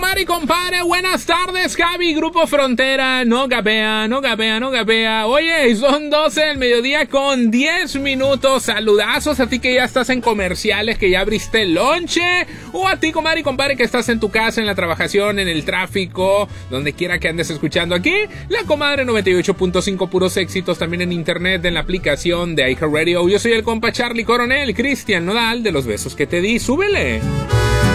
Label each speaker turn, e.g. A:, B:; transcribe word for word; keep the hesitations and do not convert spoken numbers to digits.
A: comadre y compadre, buenas tardes, Javi, Grupo Frontera, no gapea, no gapea, no gapea. Oye, son doce del mediodía con diez minutos, saludazos a ti que ya estás en comerciales, que ya abriste el lonche, o a ti, comadre y compadre, que estás en tu casa, en la trabajación, en el tráfico, donde quiera que andes escuchando aquí, la comadre noventa y ocho punto cinco, puros éxitos, también en internet, en la aplicación de iHeartRadio. Yo soy el compa Charlie Coronel, Cristian Nodal, de los besos que te di, súbele.